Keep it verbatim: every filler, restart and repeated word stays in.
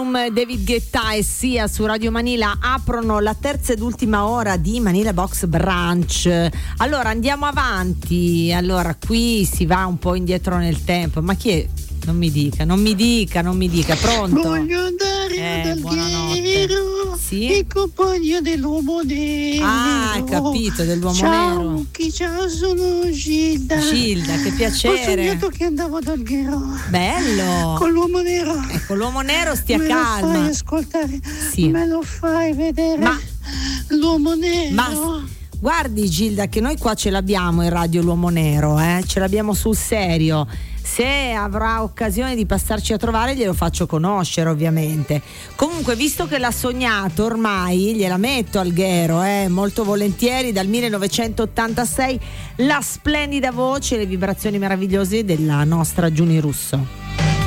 Bloom, David Guetta e Sia su Radio Manila aprono la terza ed ultima ora di Manila Box Brunch. Allora andiamo avanti. Allora qui si va un po' indietro nel tempo. Ma chi è? Non mi dica, non mi dica, non mi dica. Pronto? Voglio andare eh, ad buonanotte. Alghero, sì? in compagnia dell'uomo nero. Ah, hai capito, dell'uomo ciao, nero. Chi ciao, sono Gilda. Gilda, che piacere. Ho sognato che andavo ad Alghero. Bello. Con l'uomo nero. E con l'uomo nero stia me calma. Me lo fai ascoltare. Sì. Me lo fai vedere. Ma l'uomo nero. Ma guardi Gilda che noi qua ce l'abbiamo in radio l'uomo nero, eh? Ce l'abbiamo sul serio. Se avrà occasione di passarci a trovare glielo faccio conoscere ovviamente. Comunque visto che l'ha sognato ormai gliela metto Alghero, eh? Molto volentieri. Dal millenovecentottantasei la splendida voce e le vibrazioni meravigliose della nostra Giuni Russo.